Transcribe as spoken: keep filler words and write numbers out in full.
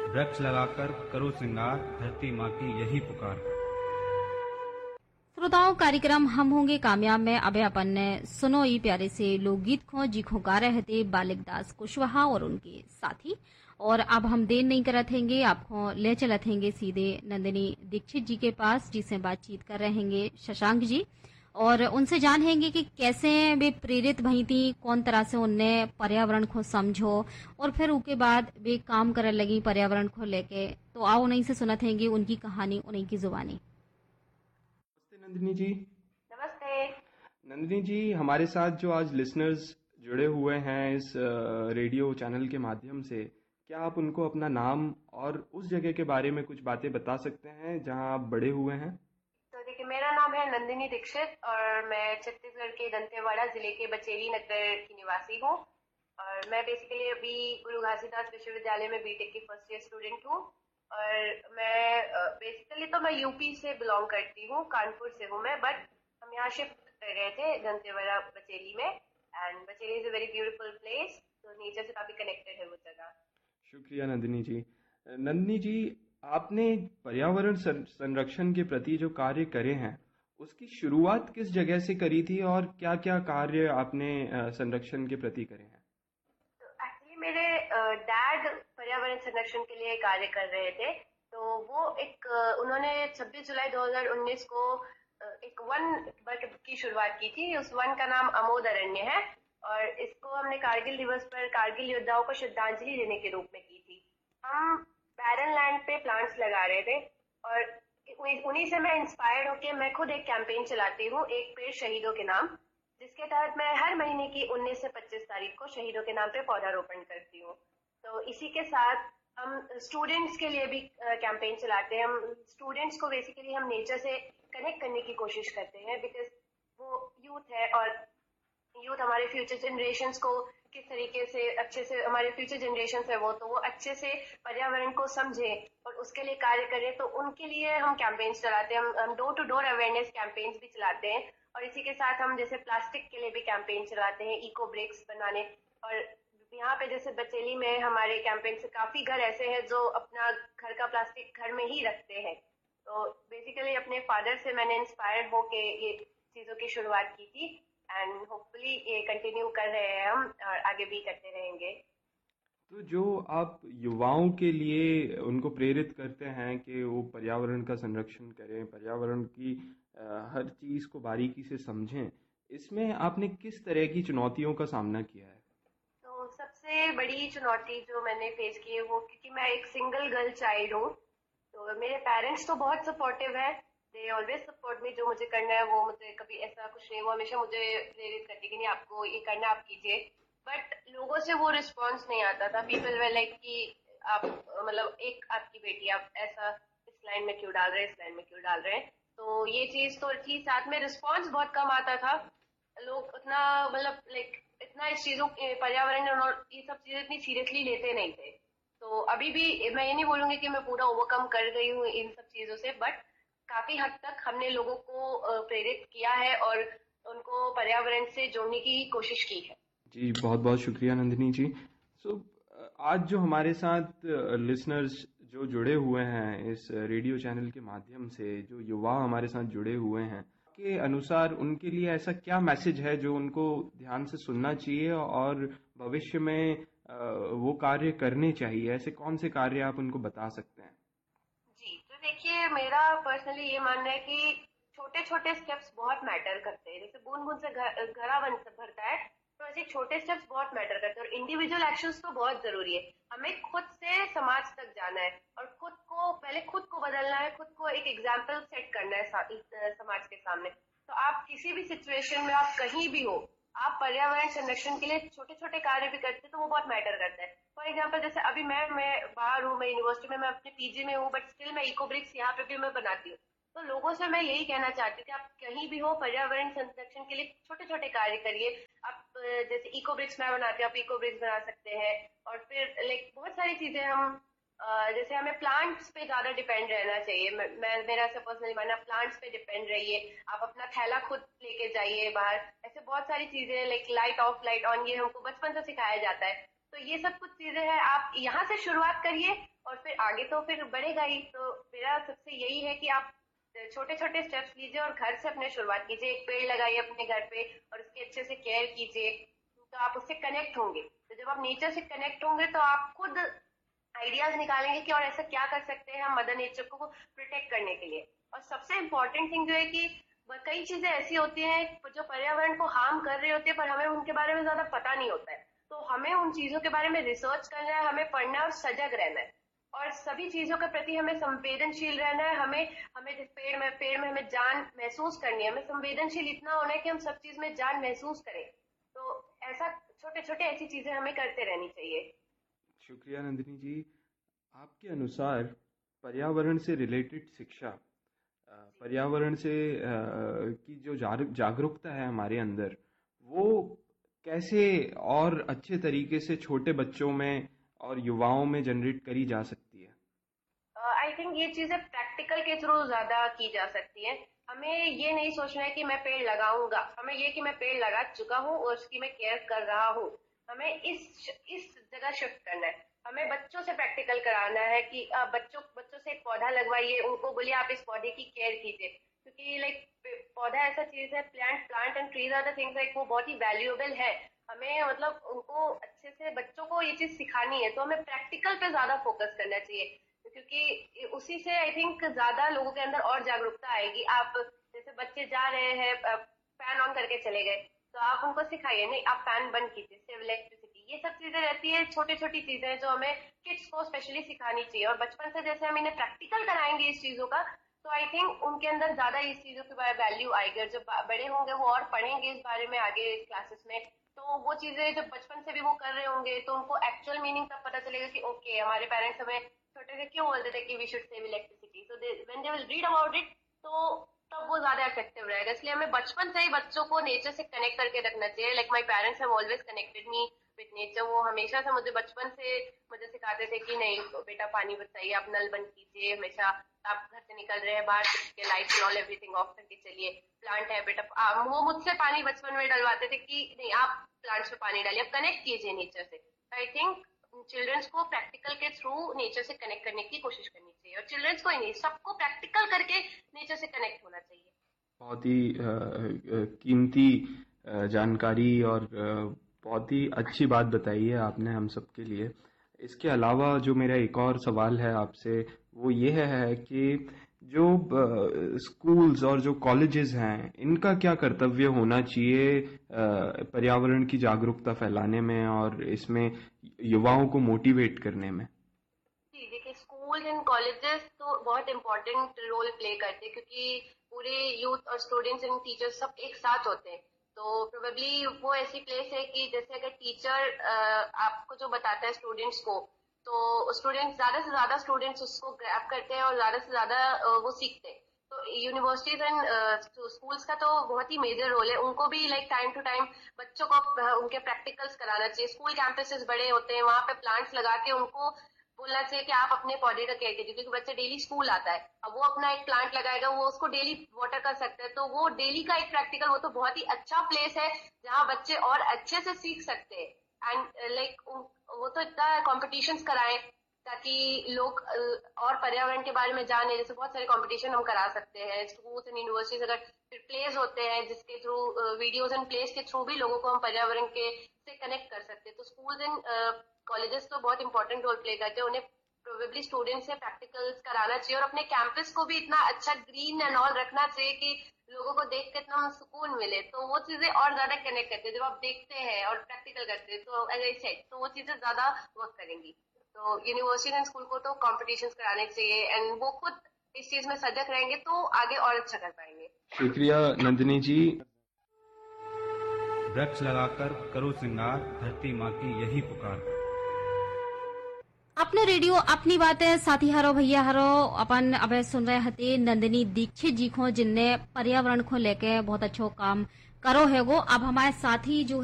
वृक्ष लगाकर करो श्रृंगार, धरती माँ की यही पुकार। श्रोताओं, कार्यक्रम हम होंगे कामयाब में अभय अपन ने सुनो ई प्यारे से लोकगीत खो जी खो गा रहे थे बालिक दास कुशवाहा और उनके साथी। और अब हम देर नहीं करत हैंगे, आपको ले चलत हैंगे सीधे नंदिनी दीक्षित जी के पास, जिससे बातचीत कर रहेंगे शशांक जी, और उनसे जानेंगे कि कैसे वे प्रेरित भई थी, कौन तरह से उनने पर्यावरण को समझो और फिर उसके बाद वे काम करने लगी पर्यावरण को लेके। तो आओ उन्हीं से सुनत हैंगे उनकी कहानी, उन्हीं की जुबानी। नमस्ते नंदिनी जी। नमस्ते नंदिनी जी, हमारे साथ जो आज लिसनर्स जुड़े हुए हैं इस रेडियो चैनल के माध्यम से, क्या आप उनको अपना नाम और उस जगह के बारे में कुछ बातें बता सकते हैं जहां आप बड़े हुए हैं? तो देखिए, मेरा नाम है नंदिनी दीक्षित और मैं छत्तीसगढ़ के दंतेवाड़ा जिले के बचेली नगर की निवासी हूँ। और मैं बेसिकली अभी गुरु घासीदास विश्वविद्यालय में बीटेक की फर्स्ट ईयर स्टूडेंट हूँ। और मैं बेसिकली तो मैं यूपी से बिलोंग करती हूँ, कानपुर से हूँ मैं, बट हम यहाँ शिफ्ट कर गए थे दंतेवाड़ा बचेली में। And Bacheli is a very beautiful place, तो नेचर से काफी कनेक्टेड है वो जगह। शुक्रिया नंदिनी जी। नंदिनी जी, आपने पर्यावरण संरक्षण के प्रति जो कार्य करे हैं उसकी शुरुआत किस जगह से करी थी और क्या क्या कार्य आपने संरक्षण के प्रति करे हैं? तो एक्चुअली मेरे डैड पर्यावरण संरक्षण के लिए कार्य कर रहे थे। तो वो एक उन्होंने छब्बीस जुलाई दो हज़ार उन्नीस को एक वन वर्क की शुरुआत की थी। उस वन का नाम अमोद अरण्य है और इसको हमने कारगिल दिवस पर कारगिल योद्धाओं को श्रद्धांजलि देने के रूप में की थी। हम बैरन लैंड पे प्लांट्स लगा रहे थे और उन्हीं से मैं इंस्पायर्ड होकर मैं खुद एक कैंपेन चलाती हूँ, एक पेड़ शहीदों के नाम, जिसके तहत मैं हर महीने की उन्नीस से पच्चीस तारीख को शहीदों के नाम पे पौधारोपण करती हूँ। तो इसी के साथ हम स्टूडेंट्स के लिए भी कैंपेन चलाते हैं। हम स्टूडेंट्स को बेसिकली हम नेचर से कनेक्ट करने की कोशिश करते हैं, बिकॉज वो यूथ है और यूथ हमारे फ्यूचर जनरेशंस को किस तरीके से अच्छे से, हमारे फ्यूचर जनरेशन है वो, तो वो अच्छे से पर्यावरण को समझे और उसके लिए कार्य करें। तो उनके लिए हम कैंपेन्स चलाते हैं, हम door to door awareness campaigns भी चलाते हैं। और इसी के साथ हम जैसे प्लास्टिक के लिए भी कैंपेन चलाते हैं, इको ब्रेक्स बनाने। और यहाँ पे जैसे बचेली में हमारे कैंपेन से काफी घर ऐसे हैं जो अपना घर का प्लास्टिक घर में ही रखते हैं। तो बेसिकली अपने फादर से मैंने इंस्पायर्ड होके ये चीजों की शुरुआत की थी एंड होपफुली ये कंटिन्यू कर रहे हैं हम और आगे भी करते रहेंगे। तो जो आप युवाओं के लिए उनको प्रेरित करते हैं कि वो पर्यावरण का संरक्षण करें, पर्यावरण की हर चीज को बारीकी से समझें, इसमें आपने किस तरह की चुनौतियों का सामना किया है? तो सबसे बड़ी चुनौती जो मैंने फेस की है वो, क्योंकि मैं एक सिंगल गर्ल चाइल्ड हूँ, तो मेरे पेरेंट्स तो बहुत सपोर्टिव है, दे ऑलवेज सपोर्ट मी। जो मुझे करना है वो, मुझे कभी ऐसा कुछ नहीं, वो हमेशा मुझे प्रेरित करती कि नहीं आपको ये करना, आप कीजिए। बट लोगों से वो रिस्पॉन्स नहीं आता था। पीपल वे लाइक कि आप मतलब एक आपकी बेटी, आप ऐसा इस लाइन में क्यों डाल रहे हैं, इस लाइन में क्यों डाल रहे हैं। तो ये चीज तो थी, साथ में रिस्पॉन्स बहुत कम आता था। लोग उतना मतलब लाइक इतना इस चीजों पर्यावरण और ये सब चीजें इतनी सीरियसली लेते नहीं थे। तो अभी भी मैं ये नहीं बोलूंगी कि मैं पूरा ओवरकम कर गई हूँ इन सब चीजों से, बट काफी हद तक हमने लोगों को प्रेरित किया है और उनको पर्यावरण से जोड़ने की कोशिश की है। जी, बहुत बहुत शुक्रिया नंदिनी जी। सो so, आज जो हमारे साथ लिसनर्स जो जुड़े हुए हैं इस रेडियो चैनल के माध्यम से, जो युवा हमारे साथ जुड़े हुए हैं, के अनुसार उनके लिए ऐसा क्या मैसेज है जो उनको ध्यान से सुनना चाहिए और भविष्य में वो कार्य करने चाहिए? ऐसे कौन से कार्य आप उनको बता सकते हैं? जी, तो देखिए, मेरा पर्सनली ये मानना है कि छोटे छोटे स्टेप्स बहुत मैटर करते हैं। जैसे बूंद बूंद से घड़ा बन भरता है, तो ऐसे छोटे स्टेप्स बहुत मैटर करते हैं। और इंडिविजुअल एक्शंस तो बहुत जरूरी है। हमें खुद से समाज तक जाना है और खुद को पहले खुद को बदलना है, खुद को एक एग्जाम्पल सेट करना है समाज के सामने। तो आप किसी भी सिचुएशन में, आप कहीं भी हो, आप पर्यावरण संरक्षण के लिए छोटे छोटे कार्य भी करते हैं तो वो बहुत मैटर करता है। फॉर एग्जाम्पल, जैसे अभी मैं मैं बाहर हूँ, मैं यूनिवर्सिटी में, मैं अपने पीजी में हूँ, बट स्टिल मैं इको ब्रिक्स यहाँ पे भी मैं बनाती हूँ। तो लोगों से मैं यही कहना चाहती हूँ कि आप कहीं भी हो, पर्यावरण संरक्षण के लिए छोटे छोटे कार्य करिए। आप जैसे इको ब्रिक्स मैं बनाती हूँ, आप इको ब्रिक्स बना सकते हैं। और फिर लाइक बहुत सारी चीजें हम जैसे हमें प्लांट्स पे ज्यादा डिपेंड रहना चाहिए। मैं मेरा ऐसा पर्सनली मानना, प्लांट्स पे डिपेंड रहिए। आप अपना थैला खुद लेके जाइए बाहर। ऐसे बहुत सारी चीजें like light of light on, ये हमको बचपन से सिखाया जाता है। तो तो ये सब कुछ चीजें हैं, आप यहाँ से शुरुआत करिए और फिर आगे तो फिर बढ़ेगा ही। तो मेरा सबसे यही है कि आप छोटे छोटे स्टेप्स लीजिए और घर से अपने शुरुआत कीजिए। एक पेड़ लगाइए अपने घर पे और उसकी अच्छे से केयर कीजिए, तो आप उससे कनेक्ट होंगे। तो जब आप नेचर से कनेक्ट होंगे तो आप खुद आइडियाज निकालेंगे कि और ऐसा क्या कर सकते हैं हम मदर नेचर को प्रोटेक्ट करने के लिए। और सबसे इम्पोर्टेंट थिंग जो है कि कई चीजें ऐसी होती हैं जो पर्यावरण को हार्म कर रही होती है, पर हमें उनके बारे में ज्यादा पता नहीं होता है। तो हमें उन चीजों के बारे में रिसर्च करना है, हमें पढ़ना है और सजग रहना है, और सभी चीजों के प्रति हमें संवेदनशील रहना है। हमें हमें जिस पेड़ में पेड़ में हमें जान महसूस करनी है, हमें संवेदनशील इतना होना है कि हम सब चीज में जान महसूस करें। तो ऐसा छोटे छोटे ऐसी चीजें हमें करते रहनी चाहिए। शुक्रिया नंदिनी जी। आपके अनुसार पर्यावरण से रिलेटेड शिक्षा, पर्यावरण से की जो जागरूकता है हमारे अंदर, वो कैसे और अच्छे तरीके से छोटे बच्चों में और युवाओं में जनरेट करी जा सकती है? आई uh, थिंक ये चीजें प्रैक्टिकल के थ्रू ज्यादा की जा सकती है। हमें ये नहीं सोचना है कि मैं पेड़ लगाऊंगा, हमें ये कि मैं पेड़ लगा चुका हूँ और उसकी मैं केयर कर रहा हूँ। हमें इस इस जगह शिफ्ट करना है। हमें बच्चों से प्रैक्टिकल कराना है कि uh, बच्चों बच्चों से एक पौधा लगवाइए, उनको बोलिए आप इस पौधे की केयर कीजिए, क्योंकि लाइक पौधा ऐसा चीज है, plant plant and trees are the things, like वो बहुत ही वैल्यूएबल है। हमें मतलब उनको अच्छे से बच्चों को ये चीज सिखानी है, तो हमें प्रैक्टिकल पे ज्यादा फोकस करना चाहिए, क्योंकि उसी से आई थिंक ज्यादा लोगों के अंदर और जागरूकता आएगी। आप जैसे बच्चे जा रहे हैं, फैन ऑन करके चले गए, तो आप उनको सिखाइए नहीं आप फैन बंद कीजिए, सेव इलेक्ट्रिसिटी। ये सब चीजें रहती है, छोटी छोटी चीजें जो हमें किड्स को स्पेशली सिखानी चाहिए। और बचपन से जैसे हम इन्हें प्रैक्टिकल कराएंगे इस चीजों का, तो आई थिंक उनके अंदर ज्यादा इस चीजों की वैल्यू आएगी, और जब बड़े होंगे वो और पढ़ेंगे इस बारे में आगे क्लासेस में, तो वो चीजें जब बचपन से भी वो कर रहे होंगे तो उनको एक्चुअल मीनिंग तब पता चलेगा कि ओके हमारे पेरेंट्स हमें छोटे से क्यों बोलते थे कि we should save electricity. So when they will read about it, तो तब वो ज्यादा इफेक्टिव रहेगा। इसलिए हमें बचपन से ही बच्चों को नेचर से कनेक्ट करके रखना चाहिए। Like my parents have always connected me with nature. वो हमेशा से मुझे बचपन से मुझे सिखाते थे कि नहीं बेटा पानी बचाइए, आप नल बंद कीजिए, हमेशा आप घर से निकल रहे हैं बाहर के लाइट्स ऑल एवरीथिंग ऑफ करके चलिए, प्लांट है बेटा। वो मुझसे पानी बचपन में डलवाते थे कि नहीं आप प्लांट्स पे पानी डालिए, आप कनेक्ट कीजिए नेचर से। आई थिंक चिल्ड्रंस को प्रैक्टिकल के थ्रू नेचर से कनेक्ट करने की कोशिश करनी चाहिए, और चिल्ड्रंस को ही नहीं सबको प्रैक्टिकल करके नेचर से कनेक्ट होना चाहिए। बहुत ही कीमती जानकारी और बहुत ही अच्छी बात बताई है आपने हम सबके लिए। इसके अलावा जो मेरा एक और सवाल है आपसे वो ये है कि जो स्कूल्स और जो कॉलेजेस हैं, इनका क्या कर्तव्य होना चाहिए पर्यावरण की जागरूकता फैलाने में और इसमें युवाओं को मोटिवेट करने में? जी देखिए, स्कूल एंड कॉलेजेस तो बहुत इम्पोर्टेंट रोल प्ले करते हैं, क्योंकि पूरे यूथ और स्टूडेंट्स एंड टीचर्स सब एक साथ होते हैं। तो प्रोबेबली वो ऐसी प्लेस है कि जैसे अगर टीचर आपको जो बताता है स्टूडेंट्स को, तो स्टूडेंट्स ज्यादा से ज्यादा स्टूडेंट्स उसको ग्रैब करते हैं और ज्यादा से ज्यादा वो सीखते हैं। तो यूनिवर्सिटीज एंड स्कूल्स का तो बहुत ही मेजर रोल है, उनको भी लाइक टाइम टू टाइम बच्चों को उनके प्रैक्टिकल्स कराना चाहिए। स्कूल कैंपसेस बड़े होते हैं, वहां पे प्लांट्स लगा के उनको बोलना चाहिए कि आप अपने पौधे का केयर कीजिए, क्योंकि बच्चा डेली स्कूल आता है, अब वो अपना एक प्लांट लगाएगा, वो उसको डेली वाटर कर सकता है। तो वो डेली का एक प्रैक्टिकल, वो तो बहुत ही अच्छा प्लेस है जहाँ बच्चे और अच्छे से सीख सकते हैं। एंड लाइक वो तो इतना कॉम्पिटिशन्स कराएं ताकि लोग और पर्यावरण के बारे में जाने। जैसे बहुत सारे कंपटीशन हम करा सकते हैं स्कूल्स एंड यूनिवर्सिटीज, अगर फिर प्लेस होते हैं जिसके थ्रू वीडियोस एंड प्लेस के थ्रू भी लोगों को हम पर्यावरण के से कनेक्ट कर सकते हैं। तो स्कूल्स एंड कॉलेजेस तो बहुत इंपॉर्टेंट रोल प्ले करते हैं, उन्हें प्रोबेबली स्टूडेंट्स से प्रैक्टिकल्स कराना चाहिए और अपने कैंपस को भी इतना अच्छा ग्रीन एंड ऑल रखना चाहिए कि लोगों को देख के इतना सुकून मिले। तो वो चीजें और ज्यादा कनेक्ट करते हैं जब आप देखते हैं और प्रैक्टिकल करते हैं, तो एज आई सेड तो वो चीजें ज्यादा वर्क करेंगी। तो यूनिवर्सिटी एंड स्कूल को तो कॉम्पिटिशन्स कराने चाहिए, एंड वो खुद इस चीज में सजग रहेंगे तो आगे और अच्छा कर पाएंगे। शुक्रिया नंदिनी जी। वृक्ष लगाकर करो श्रृंगार, धरती माँ की यही पुकार। अपने रेडियो अपनी बातें साथी हरो भैया हरो अपन अब सुन रहे हते नंदिनी दीक्षित जी को, जिनने पर्यावरण को लेके बहुत अच्छा काम करो है। वो अब हमारे साथी जो